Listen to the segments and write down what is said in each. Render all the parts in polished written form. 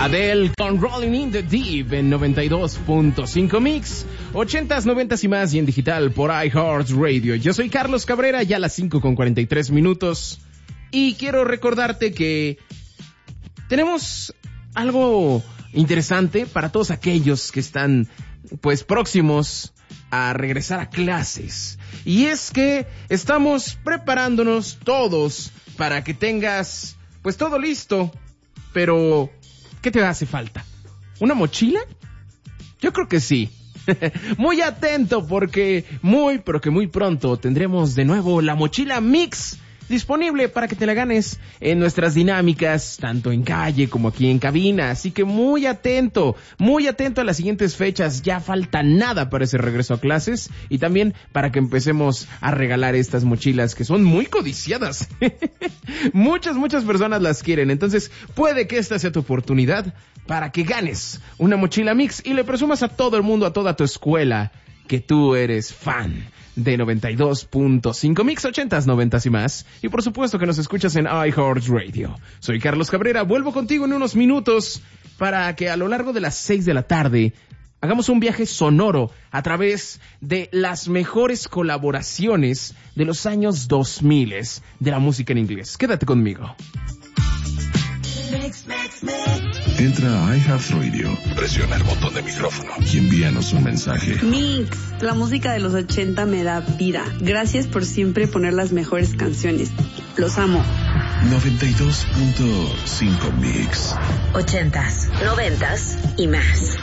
Adele con Rolling in the Deep en 92.5 Mix, 80s, 90s y más, y en digital por iHeartRadio. Yo soy Carlos Cabrera, ya a las 5:43 y quiero recordarte que tenemos algo interesante para todos aquellos que están pues próximos a regresar a clases, y es que estamos preparándonos todos para que tengas pues todo listo. Pero ¿qué te hace falta? ¿Una mochila? Yo creo que sí. Muy atento, porque pero que muy pronto tendremos de nuevo la mochila Mix disponible para que te la ganes en nuestras dinámicas, tanto en calle como aquí en cabina. Así que muy atento a las siguientes fechas. Ya falta nada para ese regreso a clases, y también para que empecemos a regalar estas mochilas que son muy codiciadas. Muchas personas las quieren, entonces puede que esta sea tu oportunidad para que ganes una mochila Mix y le presumas a todo el mundo, a toda tu escuela, que tú eres fan de 92.5 Mix, 80s, 90s y más. Y por supuesto que nos escuchas en iHeartRadio. Soy Carlos Cabrera, vuelvo contigo en unos minutos para que a lo largo de las 6 de la tarde hagamos un viaje sonoro a través de las mejores colaboraciones de los años 2000 de la música en inglés. Quédate conmigo. Entra a iHeartRadio, presiona el botón de micrófono y envíanos un mensaje. Mix, la música de los 80 me da vida. Gracias por siempre poner las mejores canciones. Los amo. 92.5 Mix. 80s, 90s y más.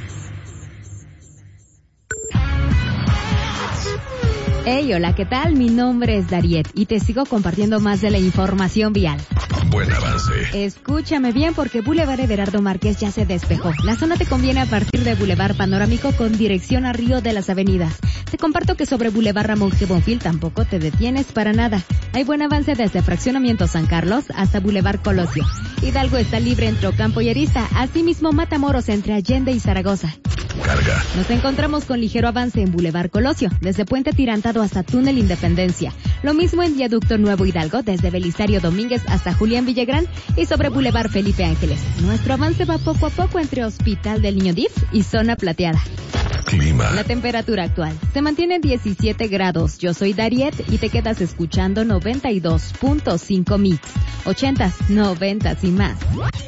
Hey, hola, ¿qué tal? Mi nombre es Dariet y te sigo compartiendo más de la información vial. Buen avance. Escúchame bien, porque Boulevard Everardo Márquez ya se despejó. La zona te conviene a partir de Boulevard Panorámico con dirección a Río de las Avenidas. Te comparto que sobre Boulevard Ramón G. Bonfil tampoco te detienes para nada. Hay buen avance desde Fraccionamiento San Carlos hasta Boulevard Colosio. Hidalgo está libre entre Ocampo y Arista, asimismo Matamoros entre Allende y Zaragoza. Carga. Nos encontramos con ligero avance en Boulevard Colosio, desde Puente Tirantado hasta Túnel Independencia. Lo mismo en Viaducto Nuevo Hidalgo, desde Belisario Domínguez hasta Julián Villagrán, y sobre Boulevard Felipe Ángeles. Nuestro avance va poco a poco entre Hospital del Niño DIF y Zona Plateada. Clima. La temperatura actual se mantiene en 17 grados. Yo soy Dariet y te quedas escuchando 92.5 Mix, 80s, 90s y más.